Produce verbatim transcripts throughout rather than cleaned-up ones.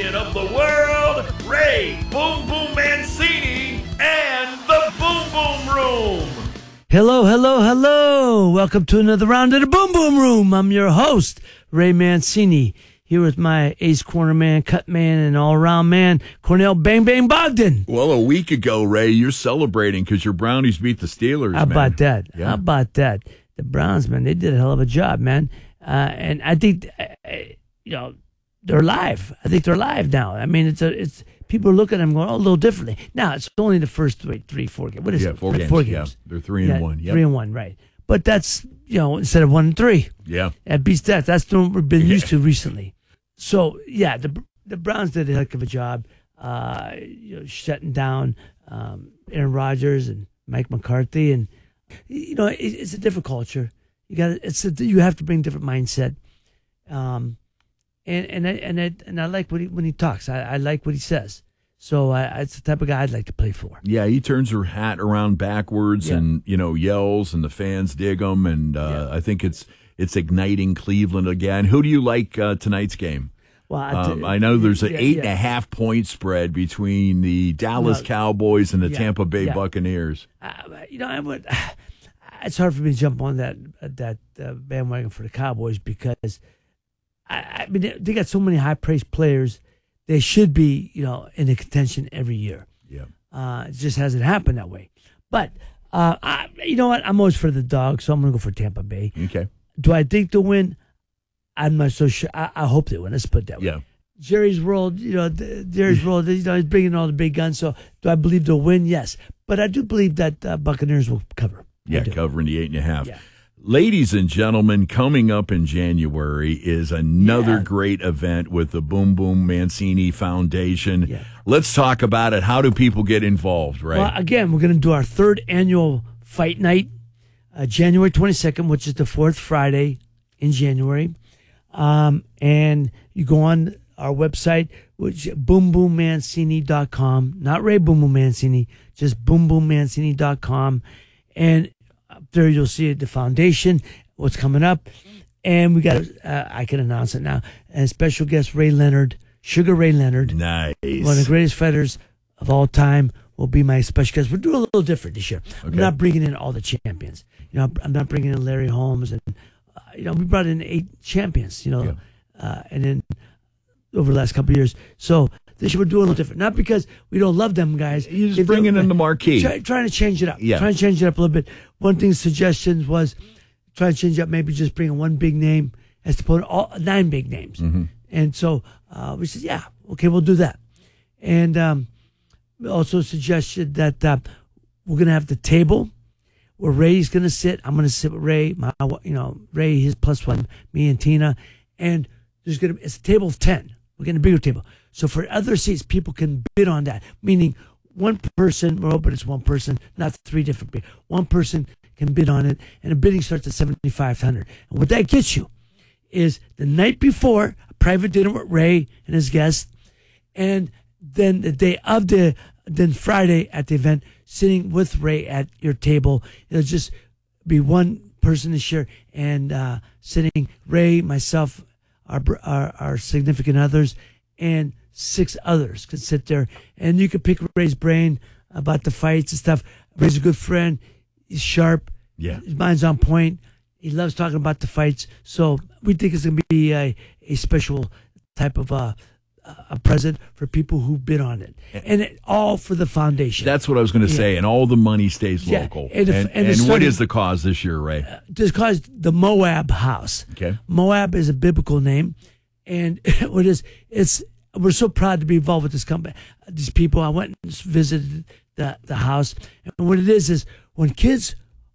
champion of the world, Ray Boom Boom Mancini, and the Boom Boom Room. Hello, hello, hello. Welcome to another round of the Boom Boom Room. I'm your host, Ray Mancini, here with my ace corner man, cut man, and all-around man, Cornell Bang Bang Bogdan. Well, a week ago, Ray, you're celebrating because your Brownies beat the Steelers, How man. about that? Yeah. How about that? The Browns, man, they did a hell of a job, man. Uh, and I think, uh, you know, they're live. I think they're live now. I mean, it's a, it's people are looking at them going, oh, a little differently. Now, it's only the first three, three four games. What is yeah, it? four games. Four games. Yeah, they're three yeah, and one. Yep. Three and one, right. But that's, you know, instead of one and three. Yeah. That beats that. That's what we've been Yeah. used to recently. So, yeah, the the Browns did a heck of a job, uh, you know, shutting down um, Aaron Rodgers and Mike McCarthy. And, you know, it, it's a different culture. You got it's a, you have to bring a different mindset. Um, and and I, and I, and I like what he, when he talks. I, I like what he says. So I, it's the type of guy I'd like to play for. Yeah, he turns her hat around backwards Yeah. and, you know, yells, and the fans dig him. And uh, Yeah. I think it's it's igniting Cleveland again. Who do you like uh, tonight's game? Well, I, Um, I know there's an yeah, eight yeah. and a half point spread between the Dallas No. Cowboys and the Yeah, Tampa Bay yeah. Buccaneers. Uh, you know, I would. It's hard for me to jump on that that uh, bandwagon for the Cowboys because I, I mean they, they got so many high priced players. They should be, you know, in the contention every year. Yeah. Uh, it just hasn't happened that way. But uh, I, you know what? I'm always for the dog, so I'm going to go for Tampa Bay. Okay. Do I think they'll win? I'm not so sure. I, I hope they win. Let's put it that way. Yeah. Jerry's world, you know, the, Jerry's world, you know, he's bringing all the big guns. So do I believe they'll win? Yes. But I do believe that uh, Buccaneers will cover. I Yeah, do. covering the eight and a half. Yeah. Ladies and gentlemen, coming up in January is another Yeah. great event with the Boom Boom Mancini Foundation. Yeah. Let's talk about it. How do people get involved, right? Well, again, we're going to do our third annual fight night, uh, January twenty-second, which is the fourth Friday in January. Um, and you go on our website, which is boom boom mancini dot com, not Ray Boom Boom Mancini, just boom boom mancini dot com. And up there you'll see the foundation, what's coming up. And we got, uh, I can announce it now, and special guest Ray Leonard, Sugar Ray Leonard. Nice. One of the greatest fighters of all time will be my special guest. We're doing a little different this year. I'm Okay. not bringing in all the champions. You know, I'm not bringing in Larry Holmes, and uh, you know, we brought in eight champions. You know, Yeah. uh, and then over the last couple of years. So this year we're doing a little different. Not because we don't love them guys. You're just If bringing they- in the marquee. Try, trying to change it up. Yeah. Trying to change it up a little bit. One thing suggestions was trying to change up. Maybe just bring in one big name as to put all nine big names. Mm-hmm. And so uh, we said, yeah, okay, we'll do that. And um, we also suggested that uh, we're going to have the table where Ray's going to sit. I'm going to sit with Ray, my, you know, Ray, his plus one, me and Tina. And there's going to be, it's a table of ten. We're getting a bigger table. So for other seats, people can bid on that, meaning one person, we're hoping it's one person, not three different people. One person can bid on it, and the bidding starts at seventy-five hundred dollars. And what that gets you is the night before, a private dinner with Ray and his guests, and then the day of the, then Friday at the event, sitting with Ray at your table. It'll just be one person to share, and uh, sitting, Ray, myself, our, our our significant others, and six others could sit there, and you could pick Ray's brain about the fights and stuff. Ray's a good friend. He's sharp. Yeah. His mind's on point. He loves talking about the fights. So we think it's going to be a, a special type of uh, a present for people who bid on it. And it, all for the foundation. That's what I was going to say, and all the money stays Yeah, local. and And, if- and and it's what starting- is the cause this year, Ray? It's called the Moab House. Okay. Moab is a biblical name. And what is it's we're so proud to be involved with this company. These people, I went and visited the, the house. And what it is is when kids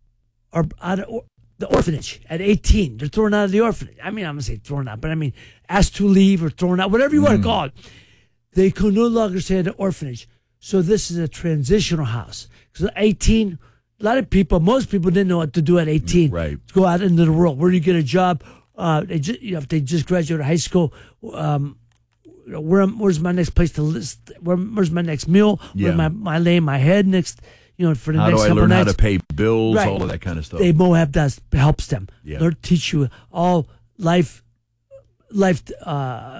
are out of or, the orphanage at eighteen, they're thrown out of the orphanage. I mean, I'm going to say thrown out, but I mean asked to leave or thrown out, whatever you want to call it. They can no longer stay at the orphanage. So this is a transitional house. Because at eighteen, a lot of people, most people didn't know what to do at eighteen. Right. Go out into the world. Where do you get a job? Uh, they just, you know, if they just graduated high school, um, you know, where, where's my next place to list? Where, where's my next meal? Yeah. Where am I, I lay my head next? You know, for the How next do I couple learn how nights. to pay bills, Right. all of that kind of stuff? They Moab does helps them. Yeah. They'll teach you all life, life. Uh,